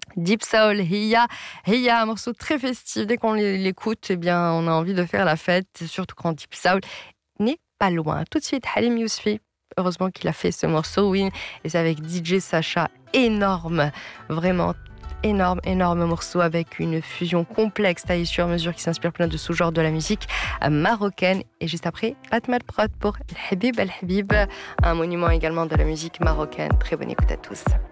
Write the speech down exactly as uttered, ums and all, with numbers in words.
Deep Soul, Hiya, Hiya, un morceau très festif. Dès qu'on l'écoute, eh bien, on a envie de faire la fête, surtout quand Deep Soul n'est pas loin. Tout de suite, Halim Yousfi. Heureusement qu'il a fait ce morceau, oui. Et c'est avec D J Sacha, énorme, vraiment énorme, énorme morceau avec une fusion complexe, taillée sur mesure qui s'inspire plein de sous-genres de la musique marocaine. Et juste après, Atmal Prod pour El Habib El Habib, un monument également de la musique marocaine. Très bonne écoute à tous.